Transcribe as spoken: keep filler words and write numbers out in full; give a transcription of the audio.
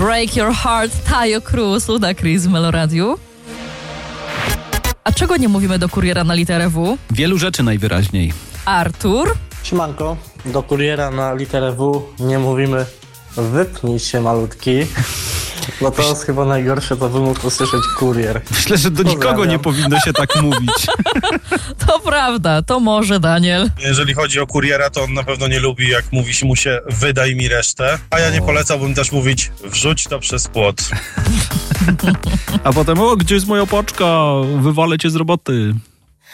Break Your Heart, Taio Cruz, Ludacris w Meloradiu. A czego nie mówimy do kuriera na literę W? Wielu rzeczy najwyraźniej. Artur. Siemanko, do kuriera na literę W nie mówimy wypnij się malutki, bo to jest chyba najgorsze, co by mógł usłyszeć kurier. Myślę, że do nikogo Pozdrawiam. nie powinno się tak mówić. To prawda, to może Daniel. Jeżeli chodzi o kuriera, to on na pewno nie lubi, jak mówi się mu się wydaj mi resztę, a ja nie polecałbym też mówić wrzuć to przez płot. A potem, o, gdzie jest moja paczka? Wywalę cię z roboty.